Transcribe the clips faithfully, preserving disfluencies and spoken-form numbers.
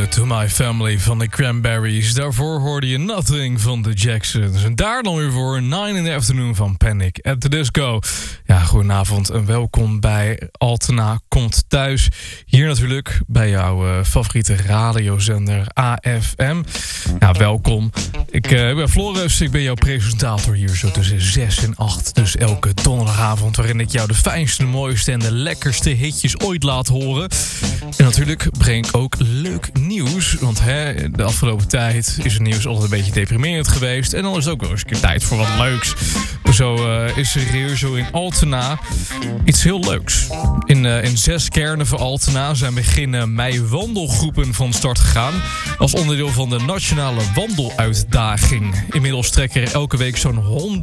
hoorde To My Family van de Cranberries. Daarvoor hoorde je Nothing van de Jacksons. En daar dan weer voor Nine in the Afternoon van Panic at the Disco. Ja, goedenavond en welkom bij Altena Komt Thuis. Hier natuurlijk bij jouw uh, favoriete radiozender A F M. Ja, welkom. Ik uh, ben Floris, ik ben jouw presentator hier zo tussen zes en acht. Dus elke donderdagavond waarin ik jou de fijnste, de mooiste en de lekkerste hitjes ooit laat horen. En natuurlijk breng ik ook leuk nieuws. Want hè, de afgelopen tijd is het nieuws altijd een beetje deprimerend geweest. En dan is het ook wel eens een keer tijd voor wat leuks. Zo uh, is er hier zo in Altena iets heel leuks. In, uh, in zes kernen van Altena zijn begin uh, mei wandelgroepen van start gegaan. Als onderdeel van de nationale wandeluitdaging. Inmiddels trekken er elke week zo'n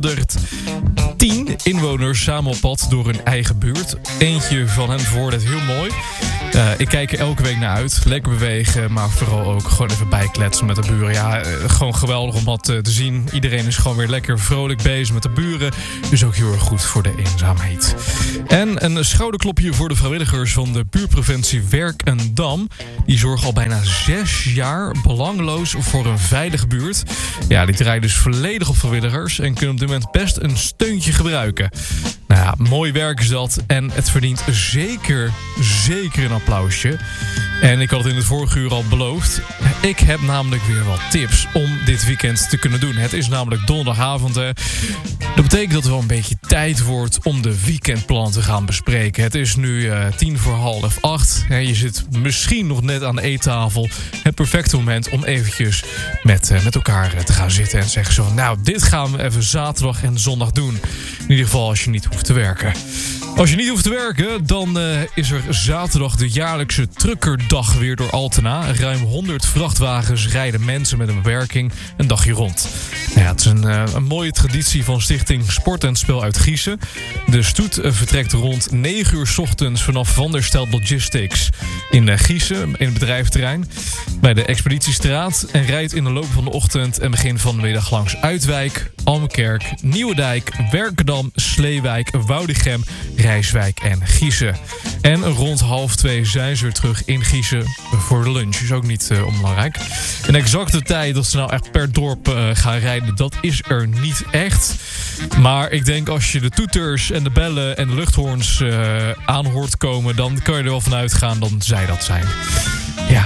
honderdtien inwoners samen op pad door hun eigen buurt. Eentje van hen verwoordt het heel mooi. Uh, ik kijk er elke week naar uit. Lekker bewegen, maar vooral ook gewoon even bijkletsen met de buren. Ja, uh, gewoon geweldig om dat uh, te zien. Iedereen is gewoon weer lekker vrolijk bezig met de buren. Dus ook heel erg goed voor de eenzaamheid. En een schouderklopje voor de vrijwilligers van de buurtpreventie Werkendam. Die zorgen al bijna zes jaar belangloos voor een veilige buurt. Ja, die draaien dus volledig op vrijwilligers en kunnen op dit moment best een steuntje gebruiken. Nou ja, mooi werk is dat. En het verdient zeker, zeker een applausje. En ik had het in het vorige uur al beloofd. Ik heb namelijk weer wat tips om dit weekend te kunnen doen. Het is namelijk donderdagavond. Hè. Dat betekent dat er wel een beetje tijd wordt om de weekendplan te gaan bespreken. Het is nu uh, tien voor half acht. Ja, je zit misschien nog net aan de eettafel. Het perfecte moment om eventjes met, uh, met elkaar uh, te gaan zitten en zeggen zo van, nou, dit gaan we even zaterdag en zondag doen. In ieder geval als je niet hoeft te werken. Als je niet hoeft te werken, dan uh, is er zaterdag de jaarlijkse truckerdag weer door Altena. Ruim honderd vrachtwagens rijden mensen met een beperking een dagje rond. Nou ja, het is een, uh, een mooie traditie van Stichting Sport en Spel uit Giesen. De stoet uh, vertrekt rond negen uur 's ochtends vanaf Van der Stel Logistics in uh, Giesen, in het bedrijventerrein, bij de Expeditiestraat. En rijdt in de loop van de ochtend en begin van de middag langs Uitwijk, Almekerk, Nieuwedijk, Werkendam, Sleewijk, Woudichem, Rijswijk en Giesen. En rond half twee zijn ze weer terug in Giesen voor de lunch. Is ook niet uh, onbelangrijk. Een exacte tijd dat ze nou echt per dorp uh, gaan rijden, dat is er niet echt. Maar ik denk als je de toeters en de bellen en de luchthoorns uh, aan hoort komen, dan kan je er wel van uitgaan dat zij dat zijn. Ja.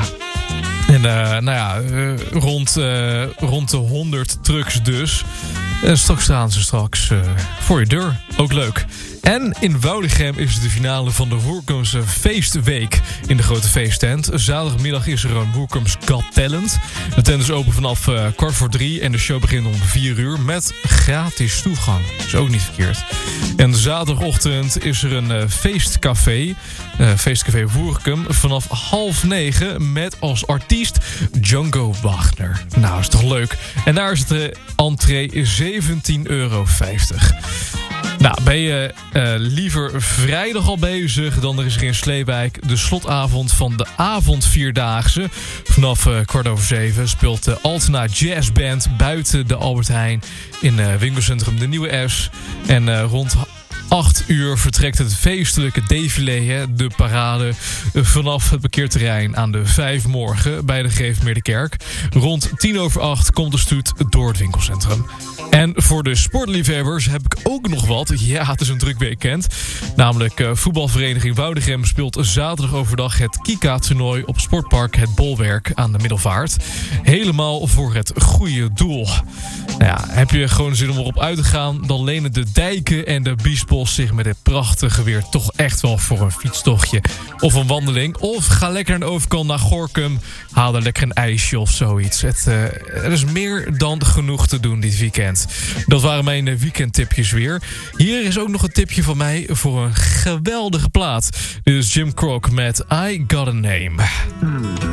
En uh, nou ja, uh, rond, uh, rond de honderd trucks dus. En straks staan ze straks uh, voor je deur. Ook leuk. En in Woudichem is het de finale van de Woerkumse Feestweek in de grote feesttent. Zaterdagmiddag is er een Woerkums Got Talent. De tent is open vanaf uh, kwart voor drie en de show begint om vier uur met gratis toegang. Dat is ook niet verkeerd. En zaterdagochtend is er een uh, feestcafé, uh, feestcafé Woerkum, vanaf half negen met als artiest Django Wagner. Nou, is toch leuk. En daar is de entree zeventien euro vijftig. Nou, ben je uh, liever vrijdag al bezig, dan er is er in Sleewijk de slotavond van de avondvierdaagse. Vanaf uh, kwart over zeven speelt de Altena Jazz Band buiten de Albert Heijn in uh, winkelcentrum De Nieuwe F's. En uh, rond acht uur vertrekt het feestelijke défilé, hè, de parade, vanaf het parkeerterrein aan de vijf morgen bij de Geefmeerderkerk. Rond tien over acht komt de stoet door het winkelcentrum. En voor de sportliefhebbers heb ik ook nog wat. Ja, het is een druk weekend. Namelijk uh, voetbalvereniging Woudichem speelt zaterdag overdag het Kika-toernooi op Sportpark Het Bolwerk aan de Middelvaart. Helemaal voor het goede doel. Nou ja, heb je gewoon zin om erop uit te gaan, dan lenen de dijken en de biesbos zich met dit prachtige weer toch echt wel voor een fietstochtje of een wandeling. Of ga lekker aan de overkant naar Gorinchem, haal er lekker een ijsje of zoiets. Het, uh, er is meer dan genoeg te doen dit weekend. Dat waren mijn weekendtipjes weer. Hier is ook nog een tipje van mij voor een geweldige plaat. Dit is Jim Croce met I Got a Name.